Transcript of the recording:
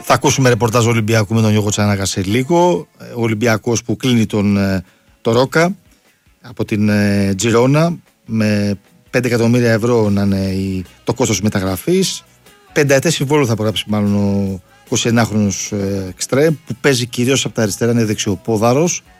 Θα ακούσουμε ρεπορτάζ Ολυμπιακού με τον Γιώργο Τσανάκα σε λίγο. Ο Ολυμπιακός που κλείνει το Ρόκα από την Τζιρόνα με 5 εκατομμύρια ευρώ να είναι το κόστος μεταγραφής. 5 ετές συμβόλαιο θα υπογράψει μάλλον ο 29χρονος εξτρέμ που παίζει κυρίως από τα αριστερά, είναι δεξιοπόδαρος.